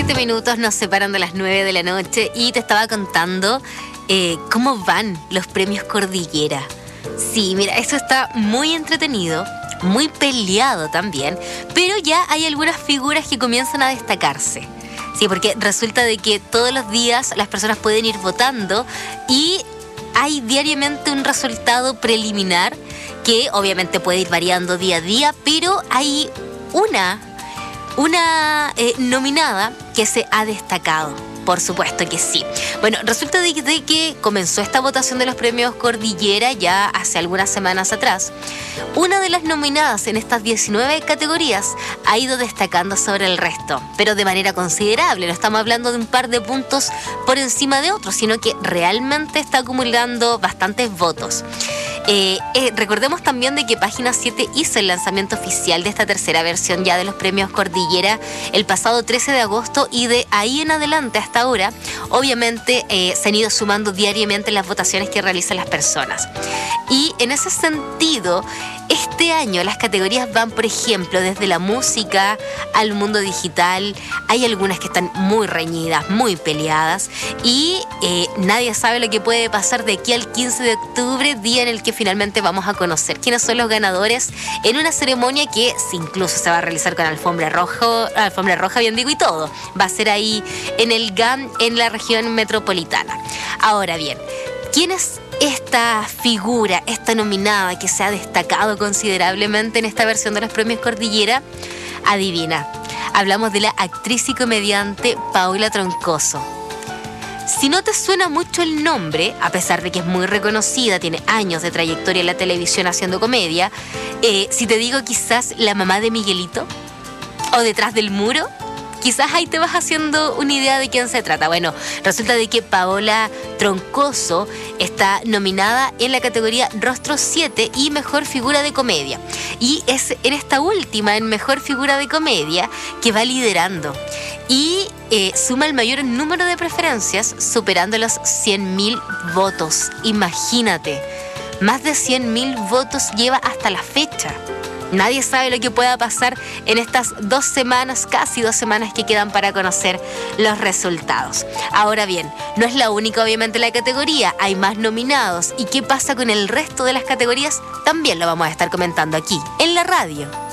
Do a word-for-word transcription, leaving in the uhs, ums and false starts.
Siete minutos nos separan de las nueve de la noche y te estaba contando eh, cómo van los premios Cordillera. Sí, mira, esto está muy entretenido, muy peleado también, pero ya hay algunas figuras que comienzan a destacarse. Sí, porque resulta de que todos los días las personas pueden ir votando y hay diariamente un resultado preliminar que obviamente puede ir variando día a día, pero hay una, una eh, nominada que se ha destacado. Por supuesto que sí. Bueno, resulta de, de que comenzó esta votación de los premios Cordillera ya hace algunas semanas atrás. Una de las nominadas en estas diecinueve categorías ha ido destacando sobre el resto, pero de manera considerable. No estamos hablando de un par de puntos por encima de otros, sino que realmente está acumulando bastantes votos. Eh, eh, recordemos también de que Página siete hizo el lanzamiento oficial de esta tercera versión ya de los premios Cordillera el pasado trece de agosto y de ahí en adelante hasta ahora obviamente eh, se han ido sumando diariamente las votaciones que realizan las personas. Y en ese sentido, este año las categorías van, por ejemplo, desde la música al mundo digital. Hay algunas que están muy reñidas, muy peleadas y eh, nadie sabe lo que puede pasar de aquí al quince de octubre, día en el que finalmente vamos a conocer quiénes son los ganadores en una ceremonia que incluso se va a realizar con alfombra roja, alfombra roja bien digo y todo. Va a ser ahí en el G A M en la región metropolitana. Ahora bien, ¿quién es esta figura, esta nominada que se ha destacado considerablemente en esta versión de los premios Cordillera? Adivina, hablamos de la actriz y comediante Paula Troncoso. Si no te suena mucho el nombre, a pesar de que es muy reconocida, tiene años de trayectoria en la televisión haciendo comedia, eh, si te digo quizás la mamá de Miguelito o Detrás del Muro, quizás ahí te vas haciendo una idea de quién se trata. Bueno, resulta de que Paola Troncoso está nominada en la categoría Rostro siete y Mejor Figura de Comedia. Y es en esta última, en Mejor Figura de Comedia, que va liderando. Y eh, suma el mayor número de preferencias, superando los cien mil votos. Imagínate, más de cien mil votos lleva hasta la fecha. Nadie sabe lo que pueda pasar en estas dos semanas, casi dos semanas que quedan para conocer los resultados. Ahora bien, no es la única obviamente la categoría, hay más nominados. ¿Y qué pasa con el resto de las categorías? También lo vamos a estar comentando aquí, en la radio.